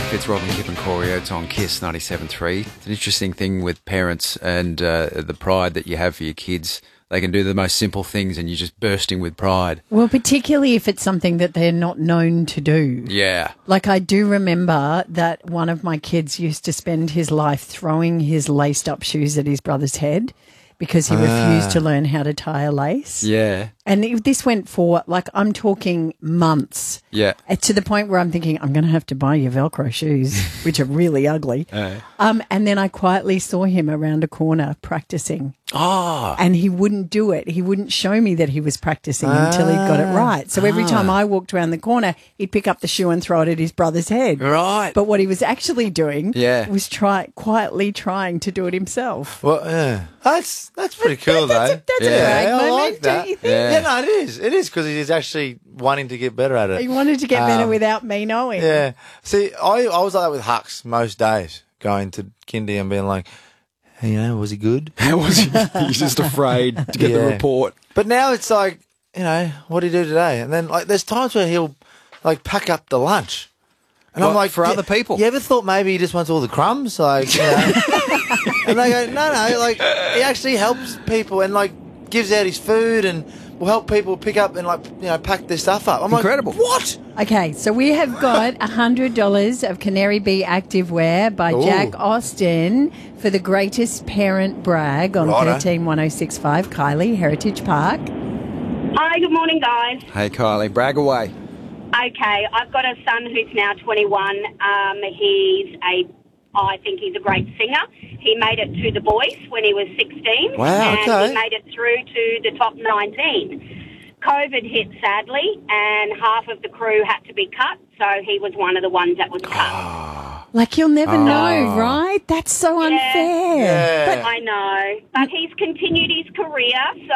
Fitzrob and Kip and Corey Oates on KISS 97.3. It's an interesting thing with parents and the pride that you have for your kids. They can do the most simple things and you're just bursting with pride. Well, particularly if it's something that they're not known to do. Yeah. Like I do remember that one of my kids used to spend his life throwing his laced up shoes at his brother's head because he refused to learn how to tie a lace. Yeah. And this went for, like, I'm talking months. Yeah. To the point where I'm thinking, I'm going to have to buy you Velcro shoes, which are really ugly. And then I quietly saw him around a corner practicing. Oh. And he wouldn't do it. He wouldn't show me that he was practicing until he got it right. So every time I walked around the corner, he'd pick up the shoe and throw it at his brother's head. Right. But what he was actually doing was quietly trying to do it himself. Well, yeah. That's pretty cool, though. That's a brag moment, I like that. don't you think? Yeah, no, it is. It is because he's actually wanting to get better at it. He wanted to get better without me knowing. Yeah. See, I was like that with Hux most days, going to kindy and being like, hey, was he good? How was he? He's just afraid to get the report. But now it's like, what did he do today? And then, like, there's times where he'll, like, pack up the lunch. And I'm like, for other people. You ever thought maybe he just wants all the crumbs? Like, And they go, no, like, he actually helps people and, like, gives out his food and will help people pick up and, like, pack their stuff up. I'm Incredible. like, what? Okay, so we have got $100 of Canary Bee Activewear by Jack Austin for the greatest parent brag on 131065 Kylie, Heritage Park. Hi, good morning, guys. Hey, Kylie, brag away. Okay, I've got a son who's now 21. I think he's a great singer. He made it to The Voice when he was 16. Wow, and he made it through to the top 19. COVID hit, sadly, and half of the crew had to be cut, so he was one of the ones that was cut. Like, you'll never know, right? That's so unfair. Yeah. I know. But he's continued his career, so